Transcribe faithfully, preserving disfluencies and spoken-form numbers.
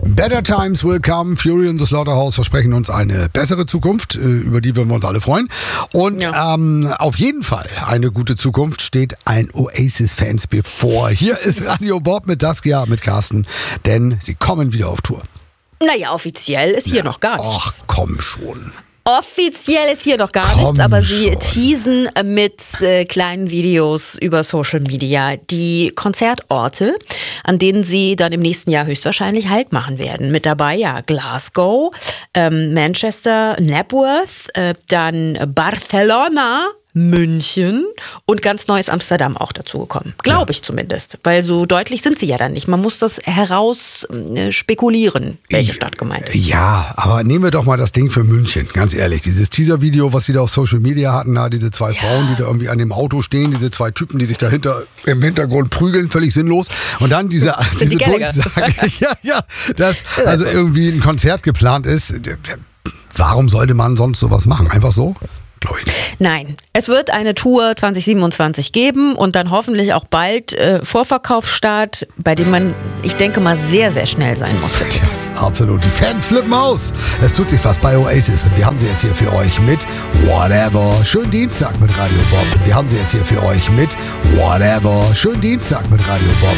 Better times will come. Fury and the Slaughterhouse versprechen uns eine bessere Zukunft, über die würden wir uns alle freuen. Und ja. ähm, auf jeden Fall eine gute Zukunft steht allen Oasis-Fans bevor. Hier ist Radio Bob mit Saskia, mit Carsten, denn sie kommen wieder auf Tour. Naja, offiziell ist hier ja. noch gar nichts. Ach, komm schon. Offiziell ist hier noch gar Komm nichts, aber sie schon. teasen mit äh, kleinen Videos über Social Media die Konzertorte, an denen sie dann im nächsten Jahr höchstwahrscheinlich Halt machen werden. Mit dabei ja Glasgow, ähm, Manchester, Napworth, äh, dann Barcelona, München und ganz neues Amsterdam auch dazugekommen. Glaube ich zumindest. Weil so deutlich sind sie ja dann nicht. Man muss das heraus äh, spekulieren, welche Ich, Stadt gemeint ist. Ja, aber nehmen wir doch mal das Ding für München, ganz ehrlich. Dieses Teaser-Video, was sie da auf Social Media hatten, da diese zwei ja. Frauen, die da irgendwie an dem Auto stehen, diese zwei Typen, die sich dahinter im Hintergrund prügeln, völlig sinnlos. Und dann diese, diese die Durchsage, ja, ja, dass also irgendwie ein Konzert geplant ist. Warum sollte man sonst sowas machen? Einfach so? Nein, es wird eine Tour zwanzig siebenundzwanzig geben und dann hoffentlich auch bald äh, Vorverkaufsstart, bei dem man, ich denke mal, sehr, sehr schnell sein muss. Ja, absolut. Die Fans flippen aus. Es tut sich was bei Oasis und wir haben sie jetzt hier für euch mit Whatever. Schönen Dienstag mit Radio Bob. Wir haben sie jetzt hier für euch mit Whatever. Schönen Dienstag mit Radio Bob.